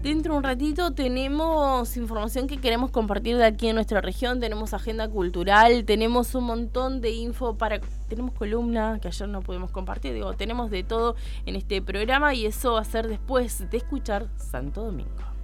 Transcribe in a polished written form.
Dentro de un ratito tenemos información que queremos compartir de aquí en nuestra región, tenemos agenda cultural, tenemos un montón de info tenemos columna que ayer no pudimos compartir, tenemos de todo en este programa y eso va a ser después de escuchar Santo Domingo.